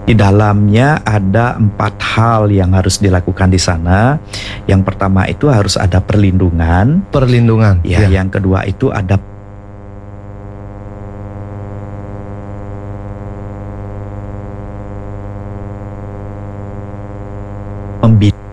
Di dalamnya ada 4 hal yang harus dilakukan di sana. Yang pertama itu harus ada perlindungan. Perlindungan. Ya, yang kedua itu ada pembinaan.